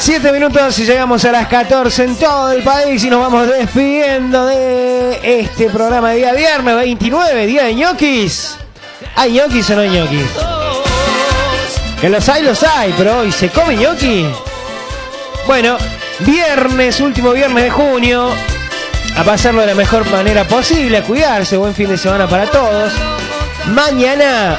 7 minutos y llegamos a las 14 en todo el país y nos vamos despidiendo de este programa de día viernes 29, día de ñoquis. ¿Hay ñoquis o no hay ñoquis? Que los hay, pero hoy se come ñoqui. Bueno, viernes, último viernes de junio. A pasarlo de la mejor manera posible, a cuidarse, buen fin de semana para todos. Mañana,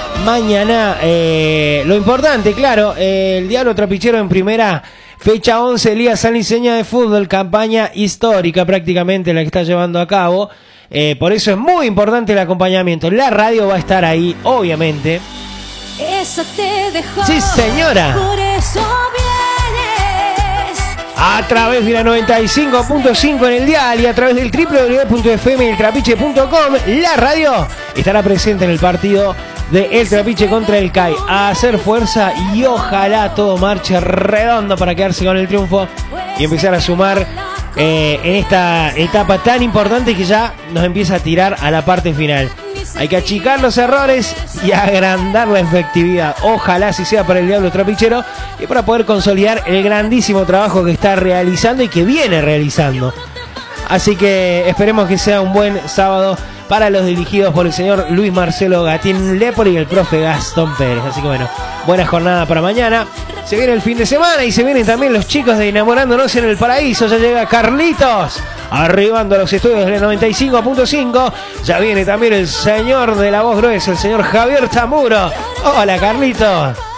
lo importante, claro, el Diablo Trapichero en primera, fecha 11, Liga Sanliceña de Fútbol, campaña histórica prácticamente la que está llevando a cabo. Por eso es muy importante el acompañamiento. La radio va a estar ahí, obviamente. Eso te dejó. Sí, señora. Por eso vienes. A través de la 95.5 en el dial y a través del www.fmeltrapiche.com, la radio estará presente en el partido de El Trapiche contra el CAI. A hacer fuerza y ojalá todo marche redondo para quedarse con el triunfo y empezar a sumar en esta etapa tan importante que ya nos empieza a tirar a la parte final. Hay que achicar los errores y agrandar la efectividad. Ojalá así sea para el Diablo Trapichero y para poder consolidar el grandísimo trabajo que está realizando y que viene realizando. Así que esperemos que sea un buen sábado para los dirigidos por el señor Luis Marcelo Gatín Lepoli y el profe Gastón Pérez. Así que bueno, buena jornada para mañana. Se viene el fin de semana y se vienen también los chicos de Enamorándonos en el Paraíso. Ya llega Carlitos arribando a los estudios del 95.5. Ya viene también el señor de la voz gruesa, el señor Javier Tamuro. Hola, Carlitos.